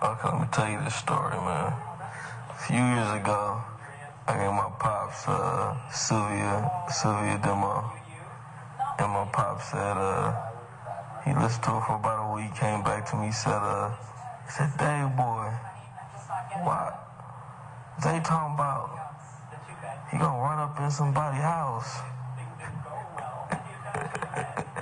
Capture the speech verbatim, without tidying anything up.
Okay, let me tell you this story, man. A few years ago, I gave my pops uh, Sylvia, Sylvia Demo. And my pop said, uh, he listened to it for about a week, came back to me, said, uh, he said, Dave, boy, what? They talking about he gonna run up in somebody's house.